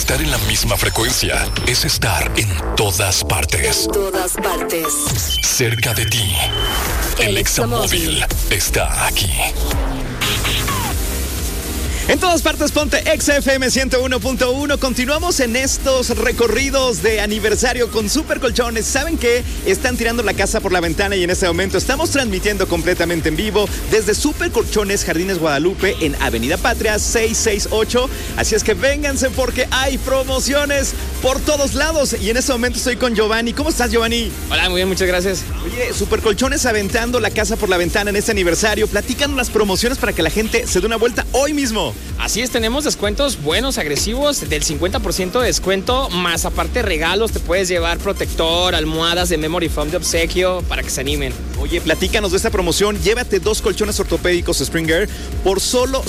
Estar en la misma frecuencia es estar en todas partes. En todas partes. Cerca de ti. El Examóvil está aquí. En todas partes, ponte XFM 101.1. Continuamos en estos recorridos de aniversario con Super Colchones. ¿Saben qué? Están tirando la casa por la ventana y en este momento estamos transmitiendo completamente en vivo desde Super Colchones Jardines Guadalupe en Avenida Patria 668. Así es que vénganse porque hay promociones por todos lados. Y en este momento estoy con Giovanni. ¿Cómo estás, Giovanni? Hola, muy bien, muchas gracias. Oye, Super Colchones aventando la casa por la ventana en este aniversario. Platícanos las promociones para que la gente se dé una vuelta hoy mismo. Así es, tenemos descuentos buenos, agresivos, del 50% de descuento, más aparte regalos, te puedes llevar protector, almohadas de memory foam de obsequio para que se animen. Oye, platícanos de esta promoción, llévate 2 colchones ortopédicos Springer por solo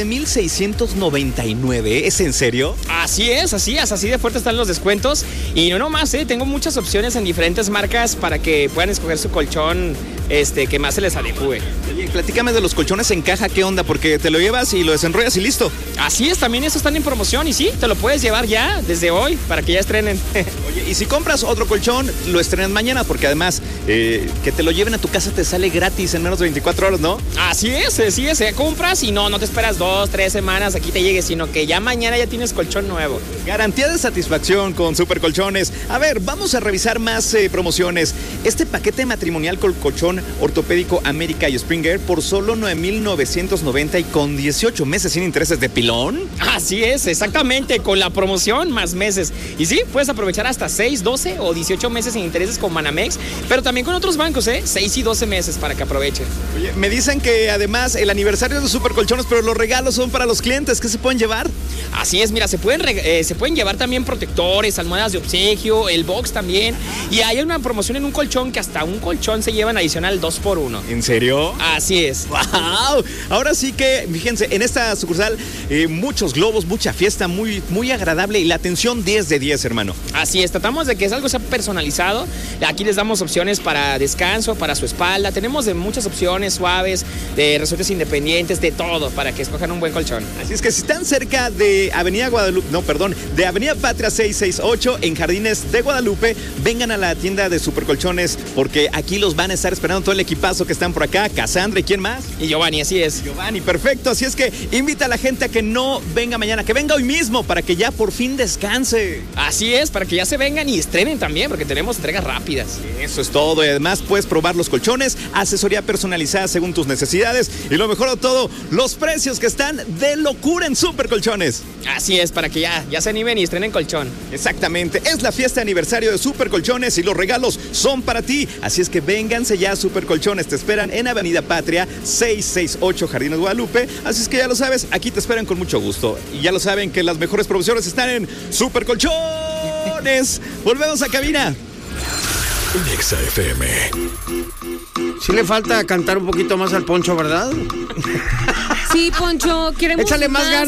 $7,699, ¿es en serio? Así es, así de fuerte están los descuentos y no nomás, tengo muchas opciones en diferentes marcas para que puedan escoger su colchón que más se les adecue. Oye, platícame de los colchones en caja, ¿qué onda? Porque te lo llevas y lo desenrollas y listo. Así es, también estos están en promoción y sí, te lo puedes llevar ya desde hoy para que ya estrenen. Oye, y si compras otro colchón, lo estrenan mañana porque además que te lo lleven a tu casa te sale gratis en menos de 24 horas, ¿no? Así es, compras y no te esperas 2, 3 semanas aquí te llegue, sino que ya mañana ya tienes colchón nuevo. Garantía de satisfacción con Super Colchones. A ver, vamos a revisar más promociones. Este paquete matrimonial con colchón ortopédico América y Springer por solo $9,990 y con 18 meses sin intereses de pilón. Así es, exactamente, con la promoción más meses. Y sí, puedes aprovechar hasta 6, 12 o 18 meses sin intereses con Banamex, pero también con otros bancos, 6 y 12 meses para que aprovechen. Oye, me dicen que además el aniversario es de Super Colchones, pero los regalos son para los clientes. ¿Qué se pueden llevar? Así es, mira, se pueden llevar también protectores, almohadas de obsequio, el box también. Y hay una promoción en un colchón que hasta un colchón se llevan adicional 2x1. ¿En serio? Así es. ¡Wow! Ahora sí que, fíjense, en esta sucursal muchos globos, mucha fiesta, muy, muy agradable y la atención 10 de 10, hermano. Así es, tratamos de que algo sea personalizado. Aquí les damos opciones para descanso, para su espalda. Tenemos de muchas opciones suaves, de resortes independientes, de todo, para que escojan un buen colchón. Así es que si están cerca de Avenida de Avenida Patria 668 en Jardines de Guadalupe, vengan a la tienda de Super Colchones porque aquí los van a estar esperando todo el equipazo que están por acá. Cassandra, ¿y quién más? Y Giovanni, así es. Giovanni, perfecto. Así es que invita a la gente a que no venga mañana, que venga hoy mismo para que ya por fin descanse. Así es, para que ya se vengan y estrenen también, porque tenemos entregas rápidas. Eso es todo. Y además puedes probar los colchones, asesoría personalizada según tus necesidades y lo mejor de todo, los precios que están de locura en Super Colchones. Así es, para que ya se animen y estrenen colchón. Exactamente, es la fiesta de aniversario de Super Colchones y los regalos son para ti. Así es que vénganse ya a Super Colchones, te esperan en Avenida Patria 668 Jardines Guadalupe. Así es que ya lo sabes, aquí te esperan con mucho gusto. Y ya lo saben que las mejores promociones están en Super Colchones. Volvemos a cabina. Exa FM. Sí le falta cantar un poquito más al Poncho, ¿verdad? Sí, Poncho, queremos Échale más ganas.